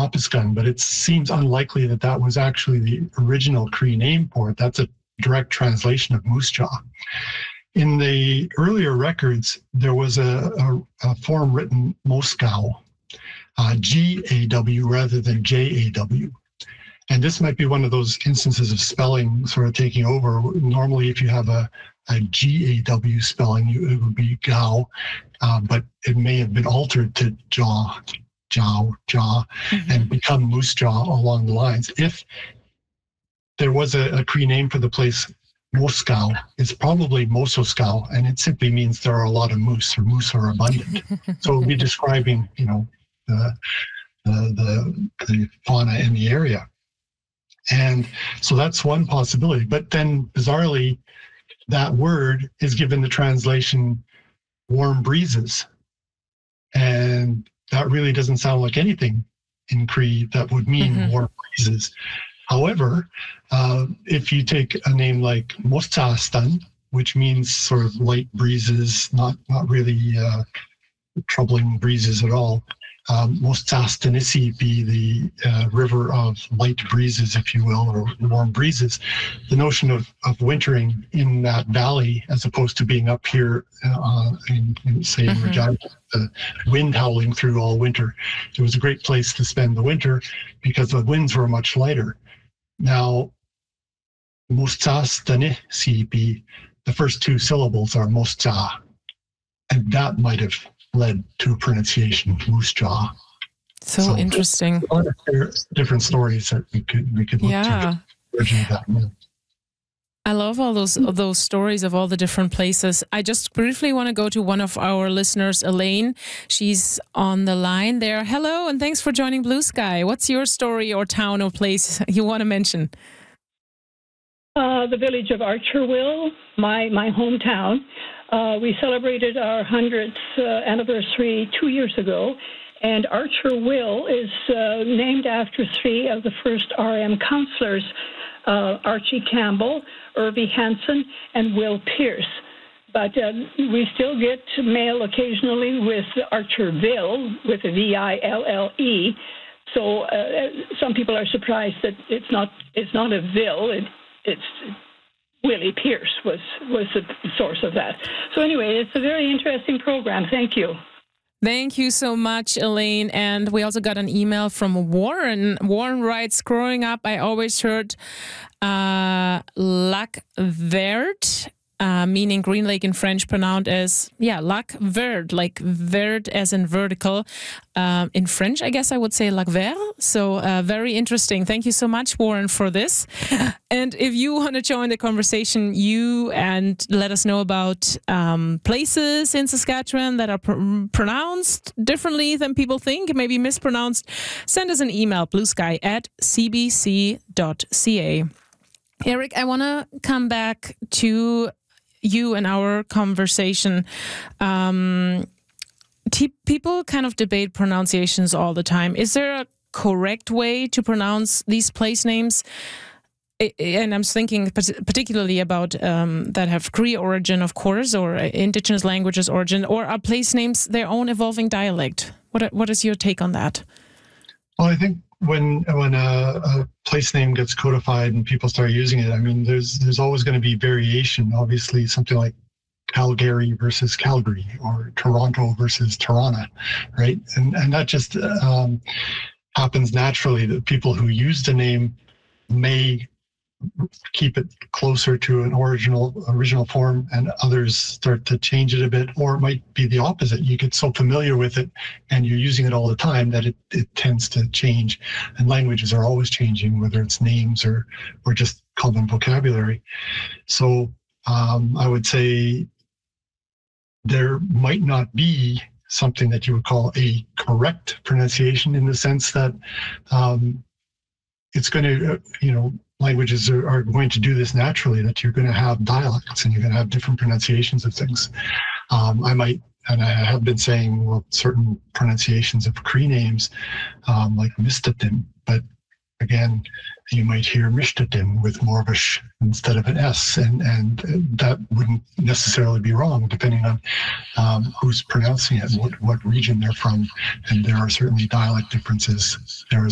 Wapaskun, but it seems unlikely that that was actually the original Cree name for it. That's a direct translation of Moose Jaw. In the earlier records, there was a form written Moscow, G-A-W rather than J-A-W. And this might be one of those instances of spelling sort of taking over. Normally, if you have a G-A-W spelling, it would be Gao, but it may have been altered to Jaw, and become Moose Jaw along the lines. If there was a Cree name for the place, Moscow, it's probably Mososkow, and it simply means there are a lot of moose, or moose are abundant. So it would be describing, the fauna in the area. And so that's one possibility. But then, bizarrely, that word is given the translation warm breezes. And that really doesn't sound like anything in Cree that would mean warm breezes. However, if you take a name like Mostastan, which means sort of light breezes, not really troubling breezes at all, Mostastanisi be the river of light breezes, if you will, or warm breezes. The notion of wintering in that valley, as opposed to being up here in Regina, the wind howling through all winter. It was a great place to spend the winter because the winds were much lighter. Now, Mostastanisi, the first two syllables are Mosta, and that might have led to a pronunciation, Moose Jaw. So interesting. Different stories that we could look to. That. I love all those stories of all the different places. I just briefly want to go to one of our listeners, Elaine. She's on the line there. Hello, and thanks for joining Blue Sky. What's your story or town or place you want to mention? The village of Archerville, my hometown. We celebrated our 100th anniversary 2 years ago, and Archerville is named after three of the first RM counselors, Archie Campbell, Irvie Hansen, and Will Pierce. But we still get mail occasionally with Archerville, with a V-I-L-L-E. So some people are surprised that it's not a ville. It's Willie Pierce was the source of that. So anyway, it's a very interesting program. Thank you. Thank you so much, Elaine. And we also got an email from Warren. Warren writes, growing up, I always heard Lac Vert, meaning Green Lake in French, pronounced as, Lac Vert, like vert as in vertical. In French, I guess I would say Lac Vert. So very interesting. Thank you so much, Warren, for this. And if you want to join the conversation, and let us know about places in Saskatchewan that are pronounced differently than people think, maybe mispronounced, send us an email, bluesky@cbc.ca. Eric, I want to come back to you and our conversation. People kind of debate pronunciations all the time. Is there a correct way to pronounce these place names? And I'm thinking particularly about that have Cree origin, of course, or indigenous languages origin, or are place names their own evolving dialect? What is your take on that? Well, I think when a place name gets codified and people start using it, I mean, there's always going to be variation. Obviously, something like Calgary versus Calgary, or Toronto versus Toronto, right? And that just happens naturally. That people who used a name may keep it closer to an original form, and others start to change it a bit, or it might be the opposite. You get so familiar with it and you're using it all the time that it tends to change. And languages are always changing, whether it's names or just common vocabulary. So I would say there might not be something that you would call a correct pronunciation, in the sense that it's going to, languages are going to do this naturally, that you're going to have dialects and you're going to have different pronunciations of things. I have been saying, certain pronunciations of Cree names, like Mistatim, but again, you might hear Mishtatim with more of a sh instead of an s, and that wouldn't necessarily be wrong, depending on who's pronouncing it, what region they're from, and there are certainly dialect differences there as